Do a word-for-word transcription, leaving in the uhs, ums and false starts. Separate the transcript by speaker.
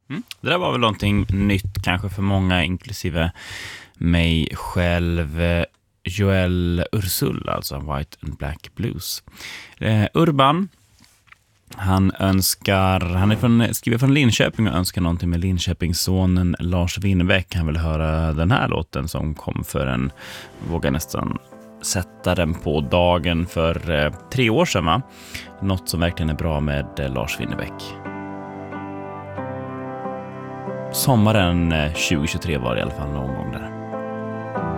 Speaker 1: Mm. Det där var väl någonting nytt kanske för många, inklusive mig själv. Joel Ursul, alltså White and Black Blues. Eh, Urban, han önskar, han är från, skriver från Linköping och önskar någonting med Linköpingssonen Lars Winnerbäck. Han vill höra den här låten som kom för en, vågar nästan sätta den på dagen för eh, tre år sedan, va? Något som verkligen är bra med eh, Lars Winnerbäck. Sommaren eh, tjugo tjugotre var det i alla fall någon gång där.